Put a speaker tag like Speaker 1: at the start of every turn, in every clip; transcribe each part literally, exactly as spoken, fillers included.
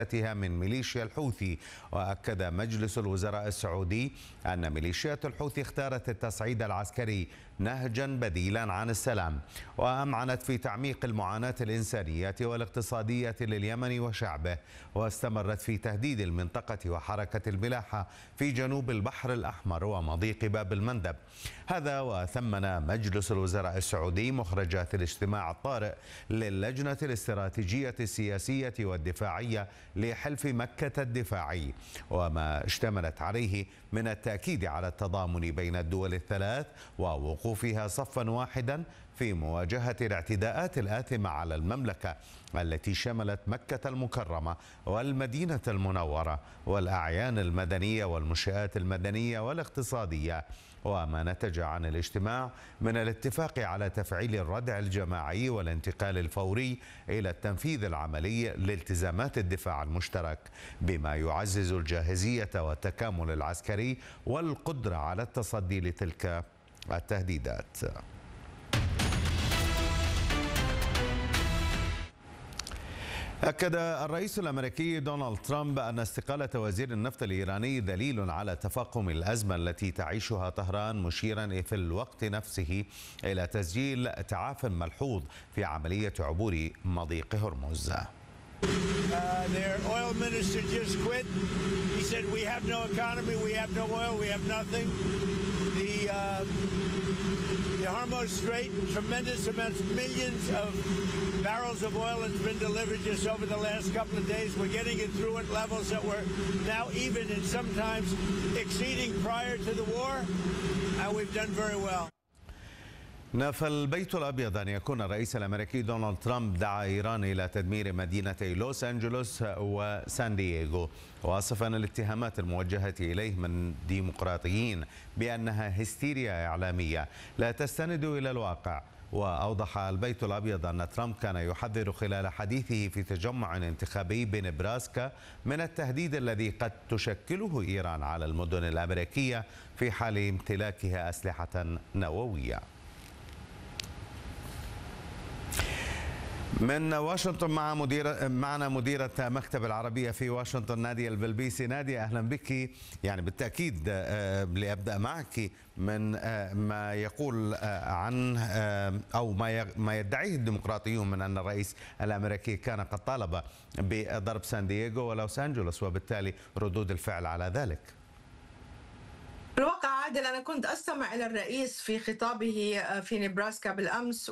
Speaker 1: من ميليشيا الحوثي. وأكد مجلس الوزراء السعودي أن ميليشيات الحوثي اختارت التصعيد العسكري نهجا بديلا عن السلام، وأمعنت في تعميق المعاناة الإنسانية والاقتصادية لليمن وشعبه، واستمرت في تهديد المنطقة وحركة الملاحة في جنوب البحر الأحمر ومضيق باب المندب. هذا وثمن مجلس الوزراء السعودي مخرجات الاجتماع الطارئ للجنة الاستراتيجية السياسية والدفاعية لحلف مكة الدفاعي، وما اشتملت عليه من التأكيد على التضامن بين الدول الثلاث ووقوفها صفا واحدا في مواجهة الاعتداءات الآثمة على المملكة التي شملت مكة المكرمة والمدينة المنورة والأعيان المدنية والمنشآت المدنية والاقتصادية. وما نتج عن الاجتماع من الاتفاق على تفعيل الردع الجماعي والانتقال الفوري إلى التنفيذ العملي لالتزامات الدفاع المشترك، بما يعزز الجاهزية والتكامل العسكري والقدرة على التصدي لتلك التهديدات. أكد الرئيس الأمريكي دونالد ترامب أن استقالة وزير النفط الإيراني دليل على تفاقم الأزمة التي تعيشها طهران، مشيرا في الوقت نفسه إلى تسجيل تعاف ملحوظ في عملية عبور مضيق هرمز.
Speaker 2: Uh, their oil minister just quit. He said, we have no economy, we have no oil, we have nothing. The, uh, the Hormuz Strait, tremendous amounts, millions of barrels of oil has been delivered just over the last couple of days. We're getting it through at levels that were now even and sometimes exceeding prior to the war, and we've done very well.
Speaker 1: نفى البيت الأبيض أن يكون الرئيس الأمريكي دونالد ترامب دعا إيران إلى تدمير مدينتي لوس أنجلوس وسان دييغو، واصفا الاتهامات الموجهة إليه من ديمقراطيين بأنها هستيريا إعلامية لا تستند إلى الواقع. وأوضح البيت الأبيض أن ترامب كان يحذر خلال حديثه في تجمع انتخابي بنبراسكا من التهديد الذي قد تشكله إيران على المدن الأمريكية في حال امتلاكها أسلحة نووية. من واشنطن مع مدير معنا مديرة مكتب العربية في واشنطن نادية البلبيسي. نادية أهلا بك. يعني بالتأكيد لأبدأ معك من ما يقول عن أو ما يدعيه الديمقراطيون من أن الرئيس الأمريكي كان قد طالب بضرب سان دييغو ولوس أنجلوس، وبالتالي ردود الفعل على ذلك.
Speaker 3: الواقع عادل، أنا كنت أستمع إلى الرئيس في خطابه في نبراسكا بالأمس،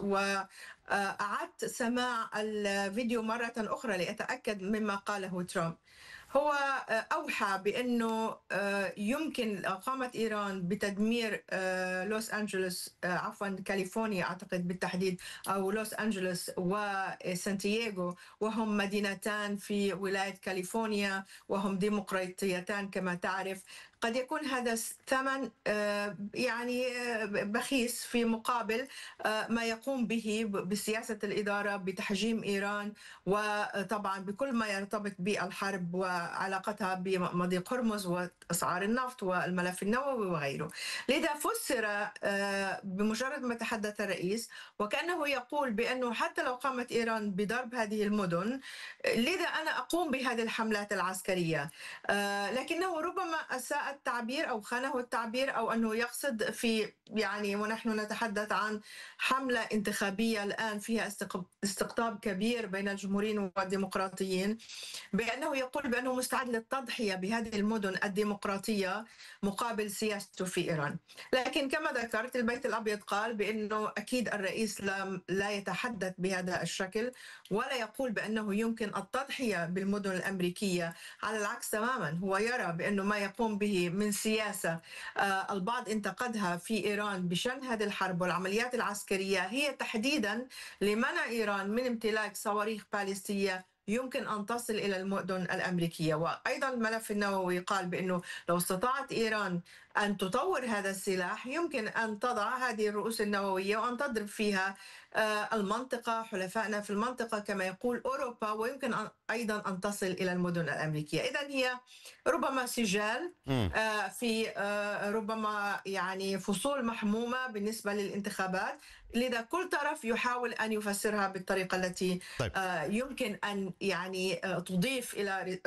Speaker 3: وأعدت سماع الفيديو مرة أخرى لأتأكد مما قاله ترامب. هو أوحى بأنه يمكن قامت إيران بتدمير لوس أنجلوس، عفوا كاليفورنيا أعتقد بالتحديد، أو لوس أنجلوس وسانتياغو، وهم مدينتان في ولاية كاليفورنيا وهم ديمقراطيتان كما تعرف. قد يكون هذا ثمن يعني بخيس في مقابل ما يقوم به بسياسة الإدارة بتحجيم إيران، وطبعا بكل ما يرتبط بالحرب وعلاقتها بمضيق هرمز وأسعار النفط والملف النووي وغيره. لذا فسر بمجرد ما تحدث الرئيس وكأنه يقول بأنه حتى لو قامت إيران بضرب هذه المدن، لذا أنا أقوم بهذه الحملات العسكرية. لكنه ربما أساء التعبير أو خانه التعبير، أو أنه يقصد في يعني ونحن نتحدث عن حملة انتخابية الآن فيها استقطاب كبير بين الجمهوريين والديمقراطيين، بأنه يقول بأنه مستعد للتضحية بهذه المدن الديمقراطية مقابل سياسته في إيران. لكن كما ذكرت البيت الأبيض قال بأنه أكيد الرئيس لا, لا يتحدث بهذا الشكل ولا يقول بأنه يمكن التضحية بالمدن الأمريكية. على العكس تماما، هو يرى بأنه ما يقوم به من سياسة البعض انتقدها في إيران بشأن هذه الحرب والعمليات العسكرية هي تحديدا لمنع إيران من امتلاك صواريخ باليستية يمكن أن تصل إلى المدن الأمريكية. وأيضا الملف النووي قال بأنه لو استطاعت إيران أن تطور هذا السلاح يمكن أن تضع هذه الرؤوس النووية وأن تضرب فيها المنطقة، حلفائنا في المنطقة كما يقول أوروبا، ويمكن أيضا أن تصل إلى المدن الأمريكية. إذن هي ربما سجال في ربما يعني فصول محمومة بالنسبة للانتخابات، لذا كل طرف يحاول أن يفسرها بالطريقة التي طيب. يمكن أن يعني تضيف إلى